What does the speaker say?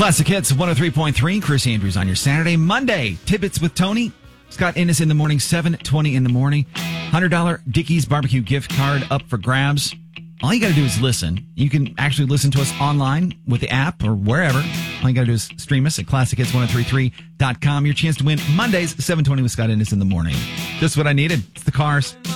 Classic Hits 103.3. Chris Andrews on your Saturday. Monday, Tibbets with Tony. Scott Innes in the morning, 7:20 in the morning. $100 Dickies barbecue gift card up for grabs. All you got to do is listen. You can actually listen to us online with the app or wherever. All you got to do is stream us at classichits1033.com. Your chance to win Mondays, 7:20 with Scott Innes in the morning. Just what I needed. It's the Cars.